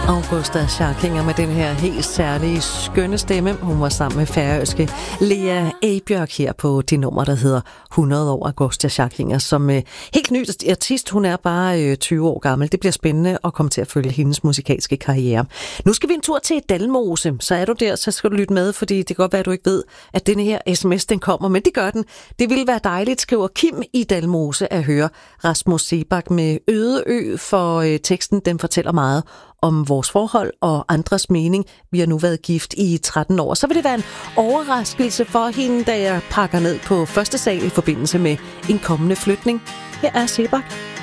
Augusta Scharkinger med den her helt særlige skønne stemme. Hun var sammen med færøske Lea Eibjørg her på det nummer, der hedder 100 år. Augusta Scharkinger som helt ny artist. Hun er bare 20 år gammel. Det bliver spændende at komme til at følge hendes musikalske karriere. Nu skal vi en tur til Dalmose. Så er du der, så skal du lytte med, fordi det kan godt være, at du ikke ved, at denne her sms den kommer, men det gør den. Det ville være dejligt, skriver Kim i Dalmose, at høre Rasmus Seebach med Øde Ø, for teksten den fortæller meget om vores forhold og andres mening. Vi har nu været gift i 13 år. Så vil det være en overraskelse for hende, da jeg pakker ned på første sal i forbindelse med en kommende flytning. Her er Seebach.